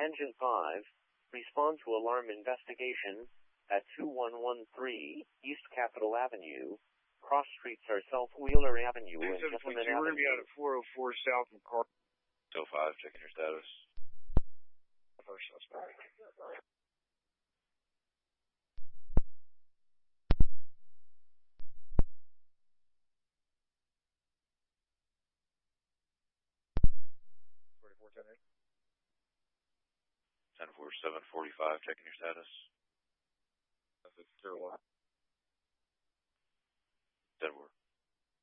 Tangent 5, respond to alarm investigation at 2113 East Capitol Avenue. Cross streets are South Wheeler Avenue and Gentleman Avenue. We're going to be out at 404 South McCarty. 5, checking your status. First suspect. Ten four 745, checking your status. That's Carolina. Denver.